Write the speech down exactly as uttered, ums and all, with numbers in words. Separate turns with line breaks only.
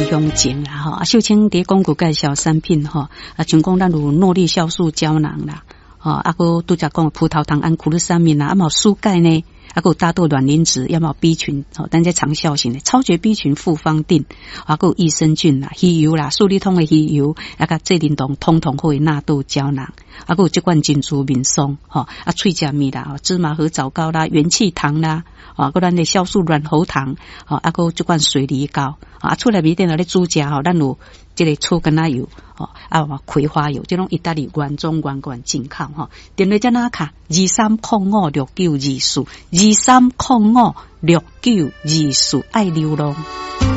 用情啦吼。啊，秀清伫广告介绍产品吼，啊，像讲咱有诺丽酵素胶囊啦，吼，啊，个拄则讲葡萄糖胺苦鲁沙米啦，啊，有舒钙呢。啊，还有大豆卵磷脂，要么 B 群，哦，但在长效型的超绝 B 群复方定，啊，还有益生菌啦、鱼油啦、素利通的鱼油，啊，甲这灵动通通会纳豆胶囊，啊，还有这款珍珠面霜，吼，啊，脆甲米啦、芝麻和枣膏啦、元气糖啦，啊，个咱的酵素软喉糖，啊，还有这款水梨膏，啊，出来米店那咧煮食吼，咱有这个醋橄榄油，哦，啊，葵花油，这种意大利原装原罐进口吼，电话在哪卡？二三零五六九二四，二三零五六九二四，爱流浪。